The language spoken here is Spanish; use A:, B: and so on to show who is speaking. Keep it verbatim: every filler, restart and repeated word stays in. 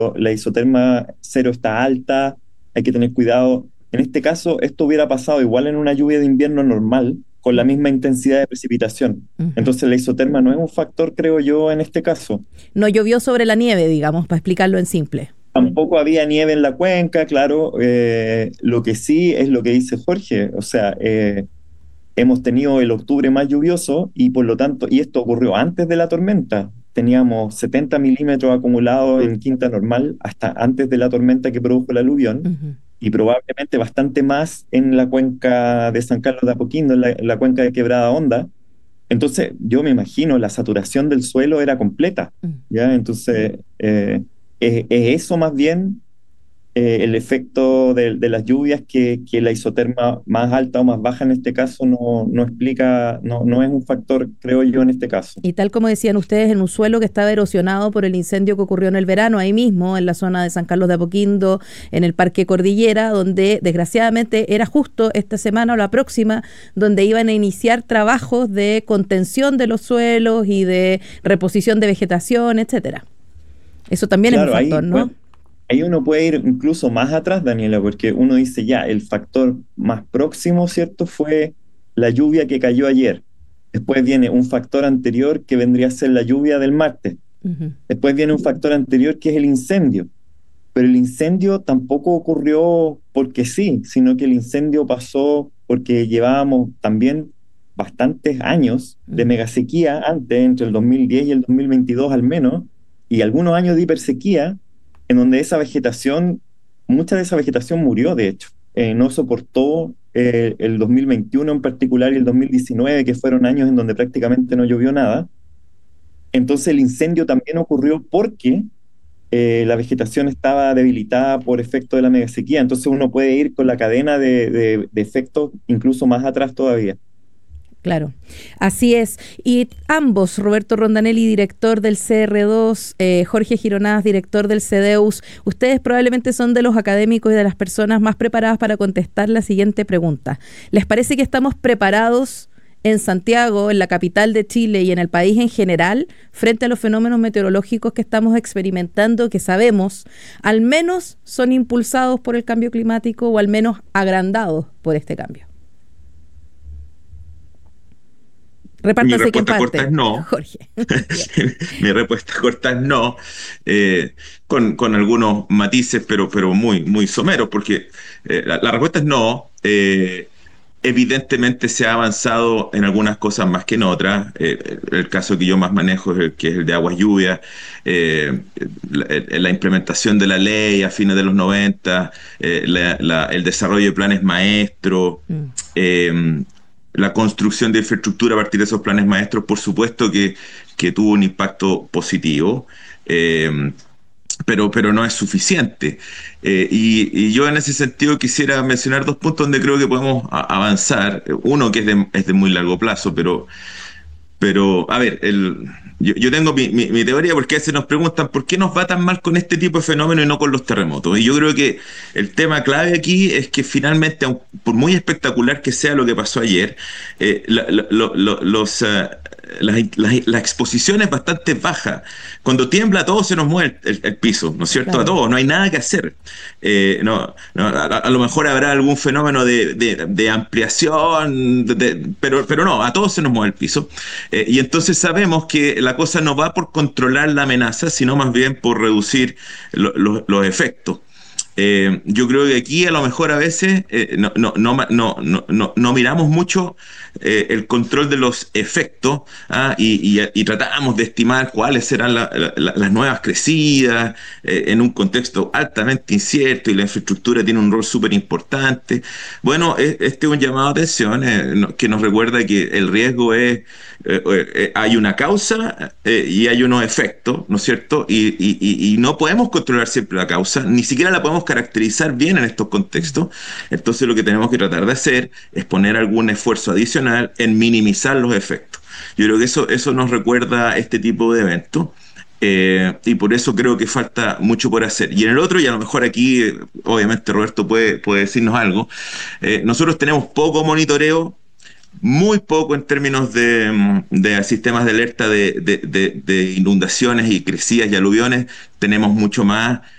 A: la isoterma cero está alta, hay que tener cuidado. En este caso, esto hubiera pasado igual en una lluvia de invierno normal, con la misma intensidad de precipitación.
B: Ujú.
A: Entonces la isoterma no es un factor, creo yo, en este caso.
B: No llovió sobre la nieve, digamos, para explicarlo en simple.
A: Tampoco había nieve en la cuenca, claro. Eh, lo que sí es lo que dice Jorge, o sea, eh, hemos tenido el octubre más lluvioso y por lo tanto, y esto ocurrió antes de la tormenta. Teníamos setenta milímetros acumulados en Quinta Normal hasta antes de la tormenta que produjo el aluvión
B: Ujú.
A: y probablemente bastante más en la cuenca de San Carlos de Apoquindo, en la, en la cuenca de Quebrada Honda. Entonces, yo me imagino la saturación del suelo era completa,
B: Mm.
A: ¿ya? Entonces, eh, es, es eso más bien eh, el efecto de, de las lluvias que, que la isoterma más alta o más baja en este caso no, no explica, no, no es un factor, creo yo, en este caso.
B: Y tal como decían ustedes, en un suelo que estaba erosionado por el incendio que ocurrió en el verano, ahí mismo, en la zona de San Carlos de Apoquindo, en el Parque Cordillera, donde desgraciadamente era justo esta semana o la próxima, donde iban a iniciar trabajos de contención de los suelos y de reposición de vegetación, etcétera. Eso también es un
A: Claro,
B: factor,
A: ahí,
B: ¿no?
A: bueno, ahí uno puede ir incluso más atrás, Daniela, porque uno dice ya, el factor más próximo, ¿cierto? Fue la lluvia que cayó ayer. Después viene un factor anterior que vendría a ser la lluvia del martes.
B: Ujú.
A: Después viene un factor anterior que es el incendio. Pero el incendio tampoco ocurrió porque sí, sino que el incendio pasó porque llevábamos también bastantes años de
B: Mm.
A: megasequía antes, entre el dos mil diez y el dos mil veintidós al menos, y algunos años de hipersequía, en donde esa vegetación, mucha de esa vegetación murió, de hecho. Eh, no soportó eh, el dos mil veintiuno en particular y el dos mil diecinueve, que fueron años en donde prácticamente no llovió nada. Entonces el incendio también ocurrió porque eh, la vegetación estaba debilitada por efecto de la megasequía. Entonces uno puede ir con la cadena de, de, de efectos incluso más atrás todavía.
B: Claro, así es. Y ambos, Roberto Rondanelli, director del C R dos, eh, Jorge Gironás, director del CEDEUS, ustedes probablemente son de los académicos y de las personas más preparadas para contestar la siguiente pregunta. ¿Les parece que estamos preparados en Santiago, en la capital de Chile y en el país en general, frente a los fenómenos meteorológicos que estamos experimentando, que sabemos, al menos son impulsados por el cambio climático o al menos agrandados por este cambio?
C: Mi
B: Repártanse quién
C: respuesta corta
B: parte,
C: es no.
B: Jorge.
C: Mi respuesta corta es no, eh, con, con algunos matices, pero, pero muy, muy someros, porque eh, la, la respuesta es no. Eh, evidentemente se ha avanzado en algunas cosas más que en otras. Eh, el caso que yo más manejo es el, que es el de aguas lluvias. Eh, la, la implementación de la ley a fines de los noventa, eh, la, la, el desarrollo de planes maestros,
B: Mm.
C: eh, la construcción de infraestructura a partir de esos planes maestros, por supuesto que, que tuvo un impacto positivo. Eh, pero, pero no es suficiente. Eh, y, y yo en ese sentido quisiera mencionar dos puntos donde creo que podemos a- avanzar. Uno que es de, es de muy largo plazo, pero, pero a ver, el, yo, yo tengo mi, mi, mi teoría porque a veces nos preguntan por qué nos va tan mal con este tipo de fenómenos y no con los terremotos. Y yo creo que el tema clave aquí es que finalmente, aun- por muy espectacular que sea lo que pasó ayer, eh, la- la- lo- lo- los... eh, la, la, la exposición es bastante baja. Cuando tiembla, a todos se nos mueve el, el- el piso, ¿no es cierto? A
B: Claro.
C: todos, no hay nada que hacer. Eh, no, no, a, a lo mejor habrá algún fenómeno de, de- de ampliación, de- de- pero, pero no, a todos se nos mueve el piso. Eh, y entonces sabemos que la cosa no va por controlar la amenaza, sino más bien por reducir lo- lo- los efectos. Eh, yo creo que aquí a lo mejor a veces eh, no, no, no, no, no, no, no miramos mucho eh, el control de los efectos, ¿ah? y, y, y tratamos de estimar cuáles serán la- la- las nuevas crecidas eh, en un contexto altamente incierto y la infraestructura tiene un rol súper importante. Bueno, es- este es un llamado de atención eh, no- que nos recuerda que el riesgo es, eh, eh, hay una causa eh, y hay unos efectos, ¿no es cierto? Y, y- y- y no podemos controlar siempre la causa, ni siquiera la podemos caracterizar bien en estos contextos. Entonces lo que tenemos que tratar de hacer es poner algún esfuerzo adicional en minimizar los efectos. Yo creo que eso, eso nos recuerda este tipo de eventos. Eh, y por eso creo que falta mucho por hacer. Y en el otro, y a lo mejor aquí, eh, obviamente Roberto puede, puede decirnos algo, eh, nosotros tenemos poco monitoreo, muy poco en términos de, de sistemas de alerta de, de, de, de inundaciones y crecidas y aluviones, tenemos mucho más